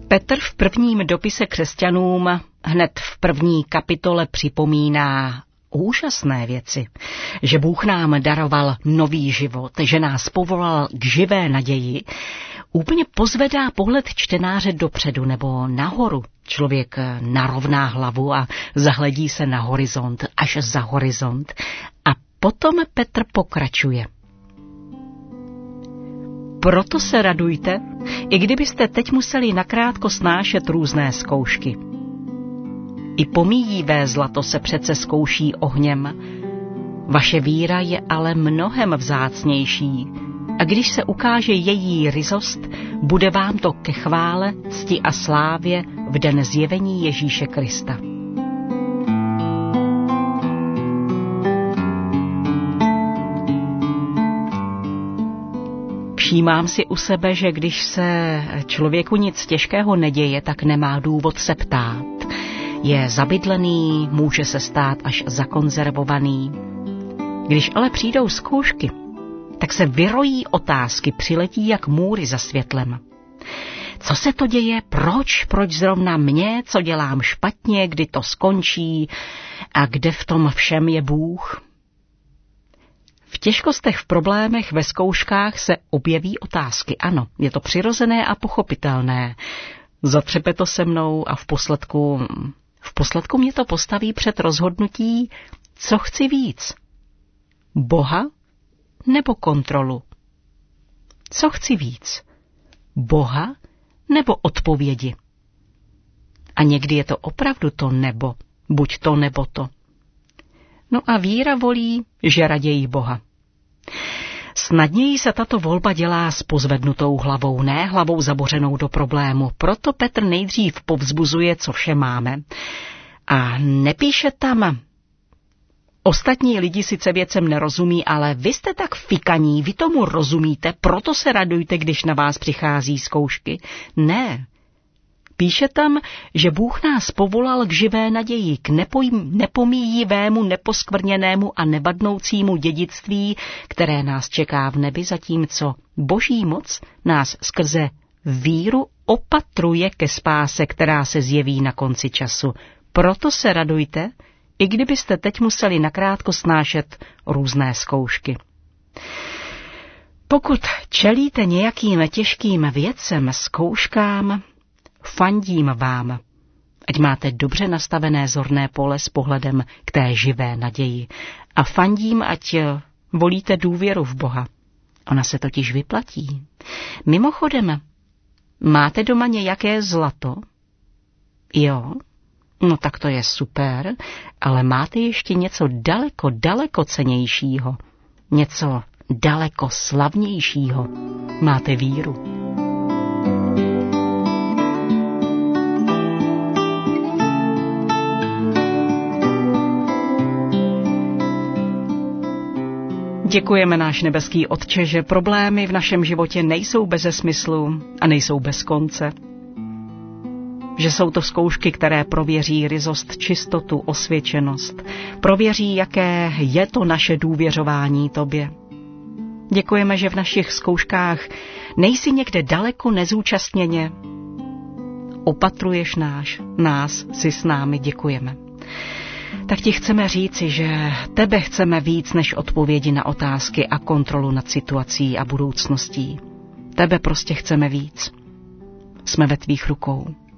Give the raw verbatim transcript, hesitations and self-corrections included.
Petr v prvním dopise křesťanům hned v první kapitole připomíná úžasné věci, že Bůh nám daroval nový život, že nás povolal k živé naději, úplně pozvedá pohled čtenáře dopředu nebo nahoru. Člověk narovná hlavu a zahledí se na horizont, až za horizont. A potom Petr pokračuje. Proto se radujte, i kdybyste teď museli nakrátko snášet různé zkoušky. I pomíjivé zlato se přece zkouší ohněm. Vaše víra je ale mnohem vzácnější. A když se ukáže její ryzost, bude vám to ke chvále, cti a slávě v den zjevení Ježíše Krista. Všímám si u sebe, že když se člověku nic těžkého neděje, tak nemá důvod se ptát. Je zabydlený, může se stát až zakonzervovaný. Když ale přijdou zkoušky, tak se vyrojí otázky, přiletí jak můry za světlem. Co se to děje? Proč? Proč zrovna mě? Co dělám špatně? Kdy to skončí? A kde v tom všem je Bůh? V těžkostech, v problémech, ve zkouškách se objeví otázky. Ano, je to přirozené a pochopitelné. Zatřepe to se mnou a v posledku, v posledku mě to postaví před rozhodnutí, co chci víc. Boha nebo kontrolu? Co chci víc? Boha nebo odpovědi? A někdy je to opravdu to nebo, buď to nebo to. No a víra volí, že raději Boha. Snadněji se tato volba dělá s pozvednutou hlavou, ne hlavou zabořenou do problému. Proto Petr nejdřív povzbuzuje, co vše máme. A nepíše tam, ostatní lidi sice věcem nerozumí, ale vy jste tak fikaní, vy tomu rozumíte, proto se radujte, když na vás přichází zkoušky. Ne. Píše tam, že Bůh nás povolal k živé naději, k nepomíjivému, neposkvrněnému a nevadnoucímu dědictví, které nás čeká v nebi, zatímco Boží moc nás skrze víru opatruje ke spáse, která se zjeví na konci času. Proto se radujte, i kdybyste teď museli nakrátko snášet různé zkoušky. Pokud čelíte nějakým těžkým věcem, zkouškám, fandím vám, ať máte dobře nastavené zorné pole s pohledem k té živé naději. A fandím, ať volíte důvěru v Boha. Ona se totiž vyplatí. Mimochodem, máte doma nějaké zlato? Jo, no tak to je super, ale máte ještě něco daleko, daleko cennějšího. Něco daleko slavnějšího. Máte víru. Děkujeme, náš nebeský Otče, že problémy v našem životě nejsou beze smyslu a nejsou bez konce. Že jsou to zkoušky, které prověří ryzost, čistotu, osvědčenost. Prověří, jaké je to naše důvěřování tobě. Děkujeme, že v našich zkouškách nejsi někde daleko nezúčastněně. Opatruješ náš, nás, si s námi, děkujeme. Tak ti chceme říci, že tebe chceme víc než odpovědi na otázky a kontrolu nad situací a budoucností. Tebe prostě chceme víc. Jsme ve tvých rukou.